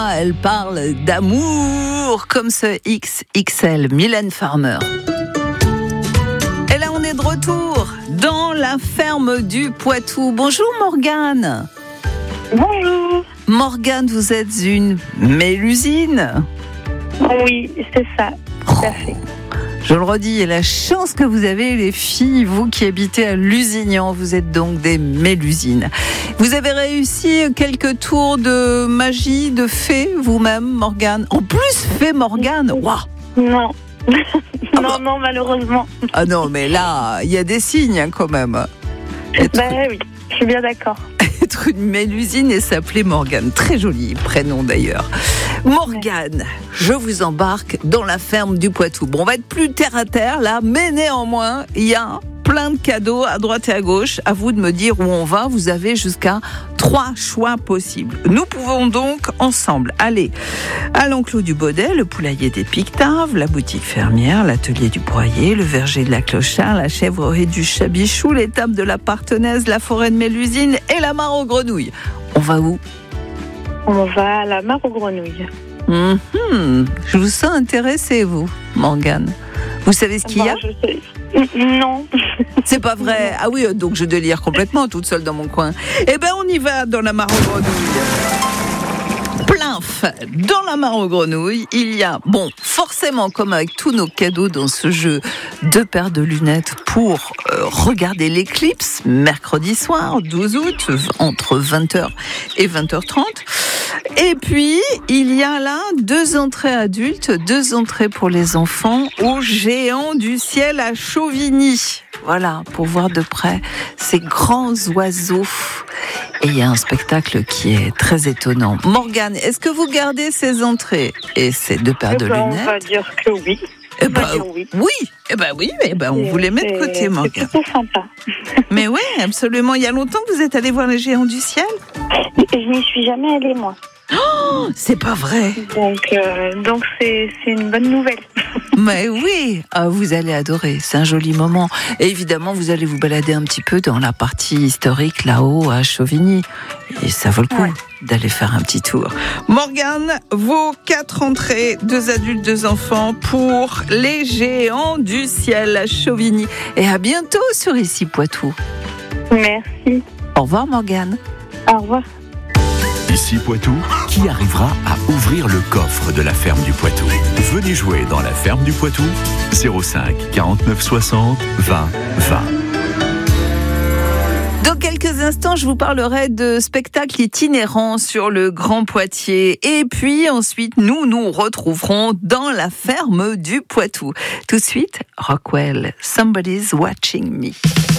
Elle parle d'amour comme ce XXL, Mylène Farmer. Et là, on est de retour dans la ferme du Poitou. Bonjour Morgane. Bonjour. Morgane, vous êtes une mélusine. Oui, c'est ça, tout à fait. Je le redis, et la chance que vous avez, les filles, vous qui habitez à Lusignan, vous êtes donc des mélusines. Vous avez réussi quelques tours de magie, de fée, vous-même, Morgane. En plus, fée Morgane, waouh. Non. Non, malheureusement. Ah non, mais là, il y a des signes quand même. Oui, je suis bien d'accord. Être une mélusine et s'appeler Morgane. Très joli prénom d'ailleurs. Morgane, je vous embarque dans la ferme du Poitou. Bon, on va être plus terre à terre là, mais néanmoins, il y a plein de cadeaux à droite et à gauche. À vous de me dire où on va. Vous avez jusqu'à 3 choix possibles. Nous pouvons donc ensemble aller à l'enclos du Baudet, le poulailler des Pictaves, la boutique fermière, l'atelier du broyer, le verger de la Clochard, la chèvrerie du Chabichou, l'étable de la Partenaise, la forêt de Mélusine et la mare aux grenouilles. On va où ? On va à la mare aux grenouilles. Je vous sens intéressée, vous, Morgane. Vous savez ce qu'il y a ? Je sais. Non. C'est pas vrai. Ah oui, donc je délire complètement toute seule dans mon coin. Eh ben, on y va dans la mare aux grenouilles. Plinf, dans la mare aux grenouilles, il y a, forcément, comme avec tous nos cadeaux dans ce jeu, 2 paires de lunettes pour regarder l'éclipse, mercredi soir, 12 août, entre 20h et 20h30. Et puis, il y a là 2 entrées adultes, 2 entrées pour les enfants au Géant du ciel à Chauvigny. Voilà, pour voir de près ces grands oiseaux. Et il y a un spectacle qui est très étonnant. Morgane, est-ce que vous gardez ces entrées et ces 2 paires de lunettes ? On va dire que oui. Oui, on vous les met de côté, Morgane. C'est plutôt sympa. Mais oui, absolument. Il y a longtemps que vous êtes allé voir les Géants du ciel ? Je n'y suis jamais allée, moi. Oh, c'est pas vrai. Donc c'est une bonne nouvelle. Mais oui, vous allez adorer, c'est un joli moment. Et évidemment, vous allez vous balader un petit peu dans la partie historique là-haut à Chauvigny. Et ça vaut le coup d'aller faire un petit tour. Morgane, vos 4 entrées, 2 adultes, 2 enfants pour les Géants du ciel à Chauvigny. Et à bientôt sur Ici Poitou. Merci. Au revoir Morgane. Au revoir. Ici Poitou, qui arrivera à ouvrir le coffre de la ferme du Poitou? Venez jouer dans la ferme du Poitou, 05 49 60 20 20. Dans quelques instants, je vous parlerai de spectacles itinérants sur le Grand Poitiers. Et puis ensuite, nous retrouverons dans la ferme du Poitou. Tout de suite, Rockwell, Somebody's Watching Me.